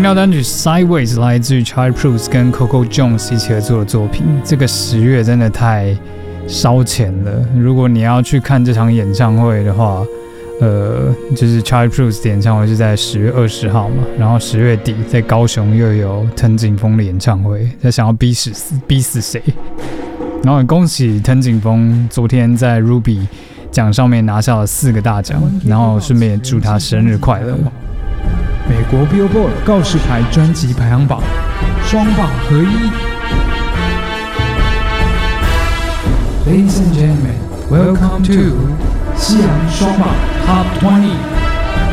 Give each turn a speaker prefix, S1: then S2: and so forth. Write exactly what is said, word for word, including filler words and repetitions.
S1: 到单曲 Sideways 来自于 Charlie Puth 跟 Coco Jones 一起合作的作品。这个十月真的太烧钱了，如果你要去看这场演唱会的话，呃，就是 Charlie Puth 的演唱会是在十月二十号嘛，然后十月底在高雄又有藤井风的演唱会，他想要逼死逼死谁？然后恭喜藤井风昨天在 Ruby 奖上面拿下了四个大奖，然后顺便祝他生日快乐。
S2: 美国 Billboard 告示牌专辑排行榜，双榜合一。Ladies and gentlemen, welcome to 西洋双榜 Top twenty。